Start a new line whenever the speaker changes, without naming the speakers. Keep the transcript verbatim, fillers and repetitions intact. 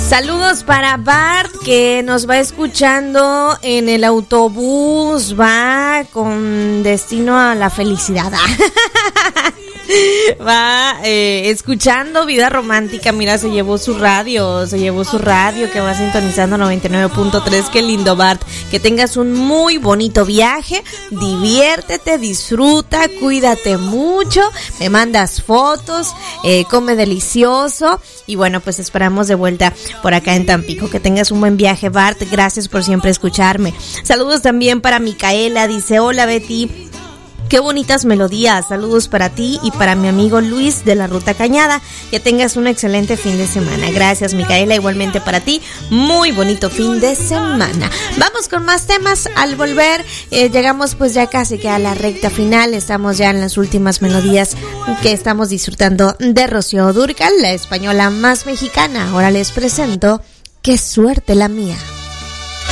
Saludos para Bart, que nos va escuchando en el autobús, va con destino a la felicidad. Va eh, escuchando Vida Romántica. Mira, se llevó su radio, se llevó su radio que va sintonizando noventa y nueve punto tres. Qué lindo, Bart. Que tengas un muy bonito viaje, diviértete, disfruta, cuídate mucho, me mandas fotos, eh, come delicioso y bueno, pues esperamos de vuelta por acá en Tampico. Que tengas un buen viaje, Bart. Gracias por siempre escucharme. Saludos también para Micaela, dice: hola Betty, qué bonitas melodías. Saludos para ti y para mi amigo Luis de la Ruta Cañada. Que tengas un excelente fin de semana. Gracias, Micaela, igualmente para ti. Muy bonito fin de semana. Vamos con más temas. Al volver, eh, llegamos pues ya casi que a la recta final. Estamos ya en las últimas melodías que estamos disfrutando de Rocío Dúrcal, la española más mexicana. Ahora les presento Qué suerte la mía.